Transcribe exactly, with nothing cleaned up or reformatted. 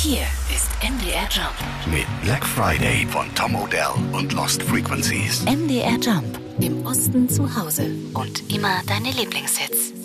Hier ist M D R Jump. Mit Black Friday von Tom Odell und Lost Frequencies. M D R Jump. Im Osten zu Hause. Und immer deine Lieblingshits.